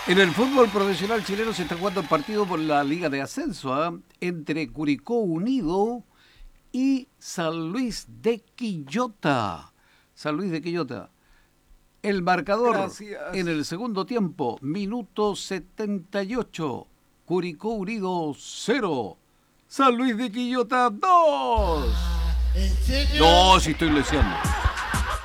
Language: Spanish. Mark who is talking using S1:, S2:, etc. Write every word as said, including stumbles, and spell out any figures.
S1: En el fútbol profesional chileno se está jugando el partido por la Liga de Ascenso, ¿ah? Entre Curicó Unido y San Luis de Quillota. San Luis de Quillota. El marcador en el
S2: Gracias.
S1: segundo tiempo, minuto setenta y ocho. Curicó Unido cero. San Luis de Quillota dos.
S3: ¿En serio?
S1: No, si estoy leseando.